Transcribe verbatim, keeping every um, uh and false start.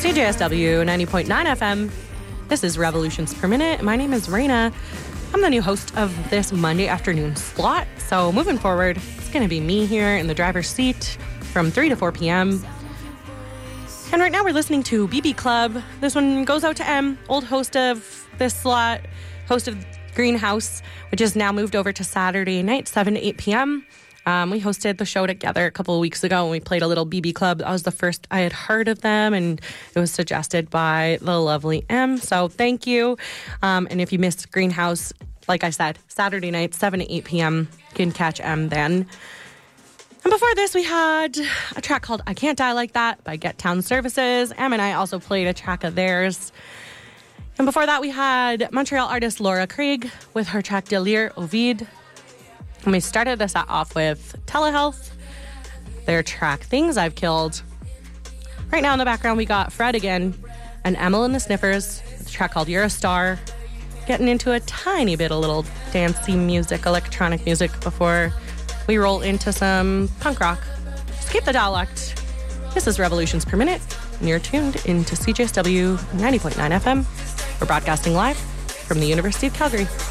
C J S W ninety point nine F M. This is Revolutions Per Minute. My name is Raina. I'm the new host of this Monday afternoon slot. So moving forward, it's going to be me here in the driver's seat from three to four p.m. And right now we're listening to B B Club. This one goes out to M, old host of this slot, host of Greenhouse, which has now moved over to Saturday night, seven to eight p.m. Um, we hosted the show together a couple of weeks ago and we played a little B B Club. That was the first I had heard of them, and it was suggested by the lovely M. So thank you. Um, and if you missed Greenhouse, like I said, Saturday night, seven to eight p.m., you can catch M then. And before this, we had a track called I Can't Die Like That by Get Town Services. M and I also played a track of theirs. And before that, we had Montreal artist Laura Craig with her track Delire Ovid. And we started this off with Telehealth, their track Things I've Killed. Right now in the background, we got Fred again and Emil and the Sniffers with a track called You're a Star. Getting into a tiny bit of little dancey music, electronic music before we roll into some punk rock. Escape the dialect. This is Revolutions Per Minute, and you're tuned into C J S W ninety point nine F M. We're broadcasting live from the University of Calgary.